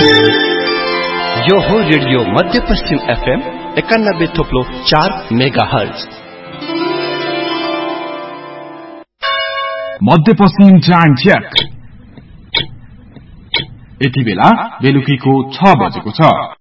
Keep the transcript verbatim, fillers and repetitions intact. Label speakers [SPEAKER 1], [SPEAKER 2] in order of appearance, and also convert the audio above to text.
[SPEAKER 1] यो हो रेडियो मध्यपश्चिम एफएम एकानब्बे थोप्लो चार मेगा हर्ज।
[SPEAKER 2] मध्यपश्चिम टाइम चेक। यति बेला बेलुकीको छ बजेको छ।